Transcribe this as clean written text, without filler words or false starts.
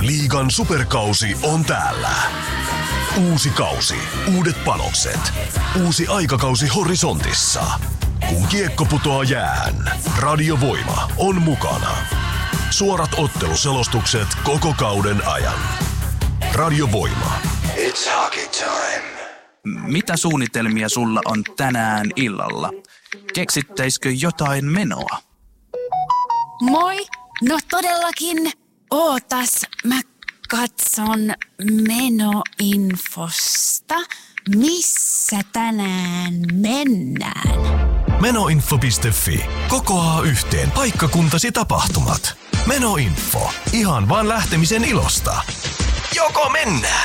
Liigan superkausi on täällä. Uusi kausi, uudet panokset, uusi aikakausi horisontissa. Kun kiekko putoaa jäähän, Radio Voima on mukana. Suorat otteluselostukset koko kauden ajan. Radio Voima. It's hockey time. Mitä suunnitelmia sulla on tänään illalla? Keksittäisikö jotain menoa? Moi! No todellakin. Ootas, mä katson menoinfosta. Missä tänään mennään? Menoinfo.fi kokoaa yhteen paikkakuntasi tapahtumat. Menoinfo. Ihan vaan lähtemisen ilosta. Joko mennään?